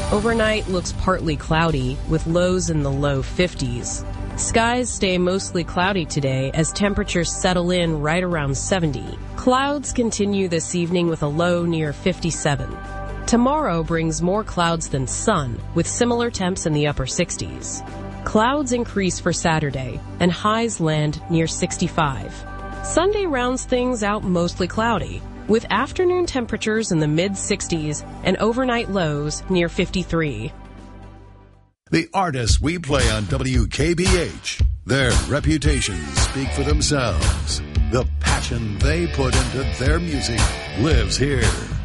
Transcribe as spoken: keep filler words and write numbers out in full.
Overnight looks partly cloudy, with lows in the low fifties. Skies stay mostly cloudy today as temperatures settle in right around seventy. Clouds continue this evening with a low near fifty-seven. Tomorrow brings more clouds than sun, with similar temps in the upper sixties. Clouds increase for Saturday, and highs land near sixty-five. Sunday rounds things out mostly cloudy, with afternoon temperatures in the mid-sixties and overnight lows near fifty-three. The artists we play on W K B H, their reputations speak for themselves. The passion they put into their music lives here.